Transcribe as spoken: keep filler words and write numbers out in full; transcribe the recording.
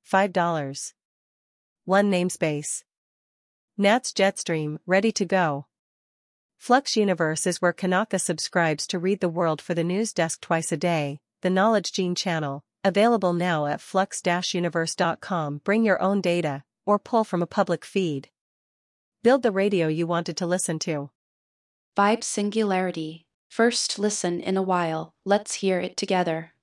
five dollars. one namespace. Nats Jetstream, ready to go. Flux Universe is where Kanaka subscribes to read the world for the news desk twice a day, the Knowledge Gene channel, available now at flux dash universe dot com. Bring your own data, or pull from a public feed. Build the radio you wanted to listen to. Vibe Singularity. First listen in a while, let's hear it together.